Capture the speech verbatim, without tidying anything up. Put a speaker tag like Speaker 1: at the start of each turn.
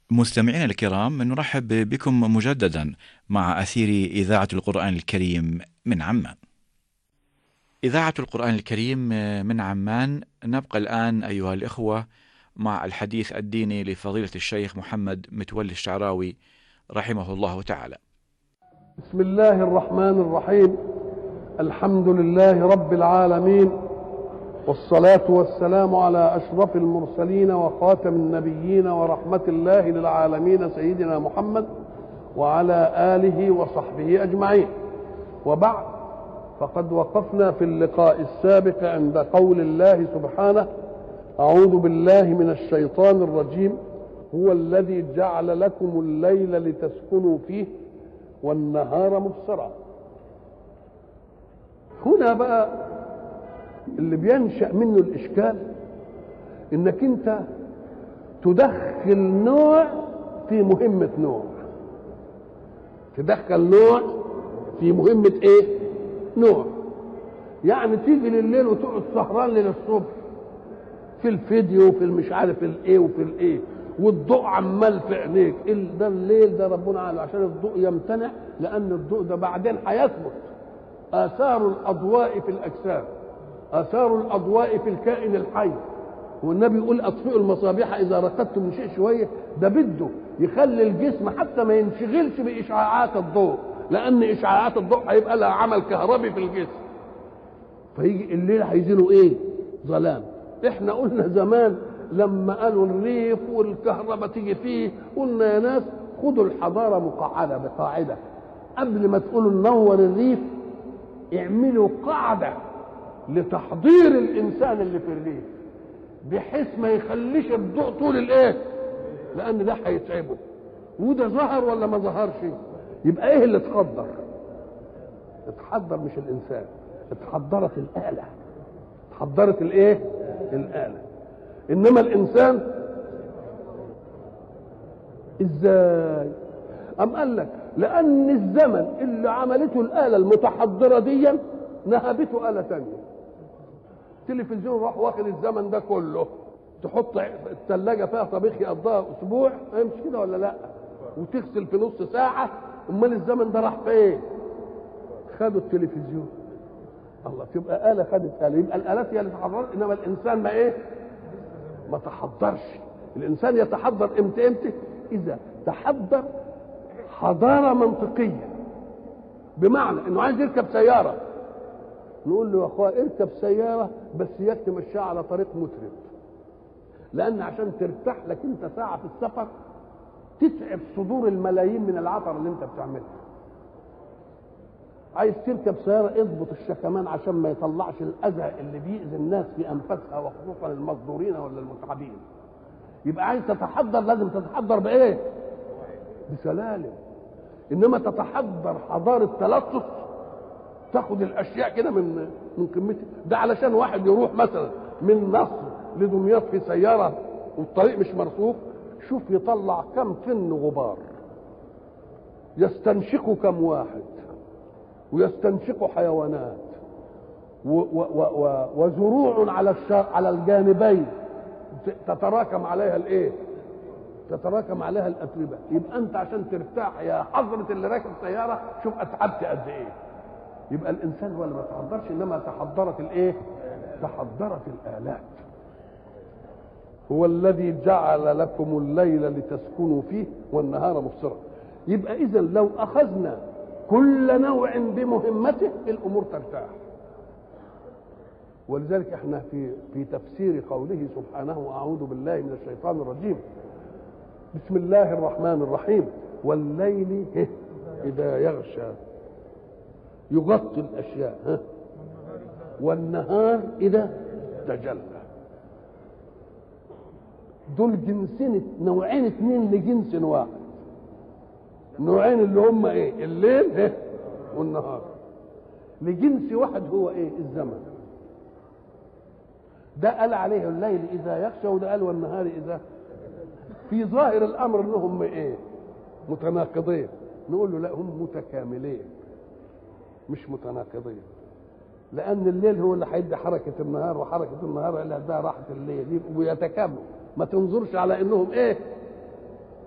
Speaker 1: مستمعينا الكرام، نرحب بكم مجددا مع أثير إذاعة القرآن الكريم من عمان. إذاعة القرآن الكريم من عمان. نبقى الآن أيها الإخوة مع الحديث الديني لفضيلة الشيخ محمد متولي الشعراوي رحمه الله تعالى.
Speaker 2: بسم الله الرحمن الرحيم. الحمد لله رب العالمين، والصلاة والسلام على أشرف المرسلين وخاتم النبيين ورحمة الله للعالمين سيدنا محمد وعلى آله وصحبه أجمعين. وبعد، فقد وقفنا في اللقاء السابق عند قول الله سبحانه: أعوذ بالله من الشيطان الرجيم. هو الذي جعل لكم الليل لتسكنوا فيه والنهار مبصرا. هنا بقى اللي بينشأ منه الإشكال، إنك أنت تدخل نوع في مهمة نوع، تدخل نوع في مهمة إيه؟ نوع. يعني تيجي لليل وتقعد سهران للصبح في الفيديو وفي المش عارف الايه وفي الايه، والضوء عمال في عينيك. ده الليل ده ربنا عامله عشان الضوء يمتنع، لأن الضوء ده بعدين هيثبت. آثار الأضواء في الأجسام، آثار الأضواء في الكائن الحي. والنبي يقول: أطفئوا المصابيح إذا رقدتم من شيء شوية. ده بده يخلي الجسم حتى ما ينشغلش بإشعاعات الضوء، لأن إشعاعات الضوء هيبقى لها عمل كهربي في الجسم. فيجي الليل هيزينه إيه؟ ظلام. إحنا قلنا زمان لما قالوا الريف والكهرباء تيجي فيه، قلنا يا ناس خدوا الحضارة مقعدة بقاعدة. قبل ما تقولوا ننور الريف، اعملوا قاعدة لتحضير الإنسان اللي في الريف، بحيث ما يخليش الضوء طول الايه، لأن ده هيتعبه. وده ظهر ولا ما ظهرش؟ يبقى ايه اللي اتخدر؟ اتحضر مش الإنسان، اتحضرت الآلة، اتحضرت الايه؟ الآلة. إنما الإنسان ازاي؟ أم قال لك: لأن الزمن اللي عملته الآلة المتحضرة دي نهبته آلة تانية. التلفزيون راح واخد الزمن ده كله، تحط الثلاجة فيها طبيخ يقضيها أسبوع، مش كده ولا لأ؟ وتغسل في نص ساعة. أمال الزمن ده راح فين؟ خدوا التلفزيون. الله، تبقى آلة خدت آلة. يبقى الآلات هي اللي تحضرت، إنما الإنسان ما إيه؟ ما تحضرش. الإنسان يتحضر إمتى؟ إمتى؟ إذا تحضر حضارة منطقية، بمعنى إنه عايز يركب سيارة، نقول له: يا أخويا اركب سيارة بس ياك تمشيها على طريق مترب، لأن عشان ترتاح لك أنت ساعة في السفر تتعب صدور الملايين من العطر اللي أنت بتعمله. عايز تركب سيارة اضبط الشكمان عشان ما يطلعش الأذى اللي بيأذي الناس في أنفاسها، وخصوصا المصدورين ولا المتعبين. يبقى عايز تتحضر، لازم تتحضر بإيه؟ بسلالم. إنما تتحضر حضارة تلطف، تاخد الاشياء كده من من قمتها. ده علشان واحد يروح مثلا من مصر لدمياط في سياره والطريق مش مرصوف، شوف يطلع كم طن غبار، يستنشقه كم واحد، ويستنشقه حيوانات و و و وزروع على على الجانبين تتراكم عليها الايه؟ تتراكم عليها الاتربه. يبقى انت عشان ترتاح يا حضره اللي راكب سياره، شوف اتعبت قد ايه. يبقى الانسان هو اللي ما تحضرش، انما تحضرت الايه؟ تحضرت الالات. هو الذي جعل لكم الليل لتسكنوا فيه والنهار مبصرا. يبقى اذا لو اخذنا كل نوع بمهمته الامور ترتاح. ولذلك احنا في في تفسير قوله سبحانه: اعوذ بالله من الشيطان الرجيم، بسم الله الرحمن الرحيم: والليل اذا يغشى، يغطي الاشياء، ها، والنهار اذا تجلى. دول جنسين، نوعين اثنين لجنس واحد. نوعين اللي هم ايه؟ الليل ها والنهار، لجنس واحد هو ايه؟ الزمن. ده قال عليه الليل اذا يغشى، وده قال والنهار اذا. في ظاهر الامر انهم ايه؟ متناقضين. نقول له لا، هم متكاملين مش متناقضين، لان الليل هو اللي هيدي حركه النهار، وحركه النهار اللي هتديها راحه الليل، يبقوا يتكاملوا. ما تنظرش على انهم ايه؟